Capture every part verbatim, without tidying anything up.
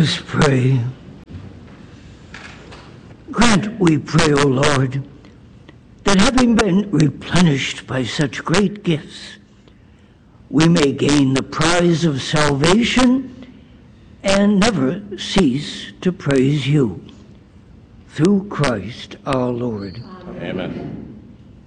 us pray. Grant, we pray, O Lord, that having been replenished by such great gifts, we may gain the prize of salvation and never cease to praise you. Through Christ our Lord. Amen.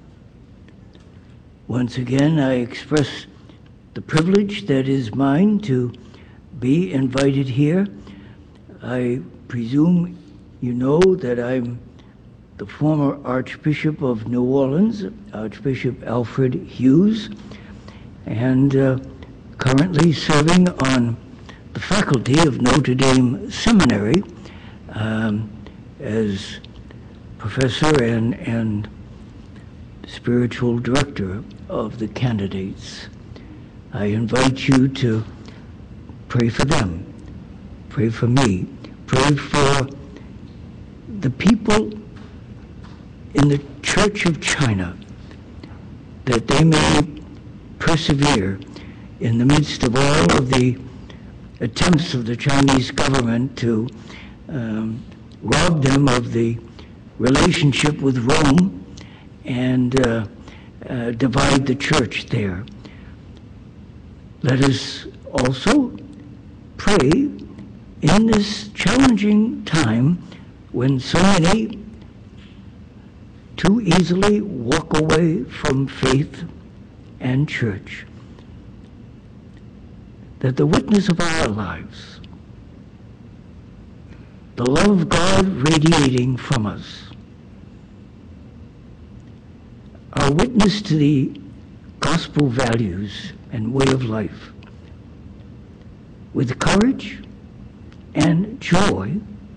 Once again, I express the privilege that is mine to be invited here. I presume you know that I'm the former Archbishop of New Orleans, Archbishop Alfred Hughes, and uh, currently serving on the faculty of Notre Dame Seminary um, as professor and, and spiritual director of the candidates. I invite you to pray for them, pray for me, pray for the people in the Church of China, that they may persevere in the midst of all of the attempts of the Chinese government to um, rob them of the relationship with Rome and uh, uh, divide the church there. Let us also pray in this challenging time when so many too easily walk away from faith and church, that the witness of our lives, the love of God radiating from us, our witness to the gospel values and way of life, with courage and joy,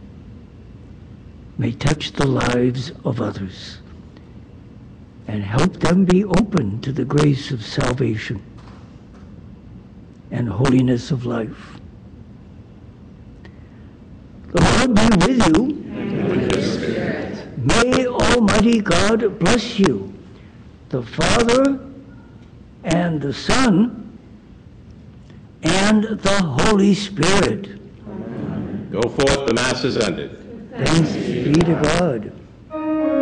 may touch the lives of others and help them be open to the grace of salvation and holiness of life. The Lord be with you. And with your spirit. May Almighty God bless you, the Father and the Son and the Holy Spirit. Go forth, the Mass is ended. Thanks be to God.